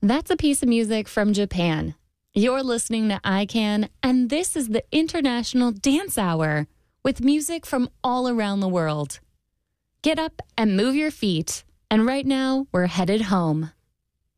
That's a piece of music from Japan. You're listening to ICANN, and this is the International Dance Hour with music from all around the world. Get up and move your feet. And right now, we're headed home.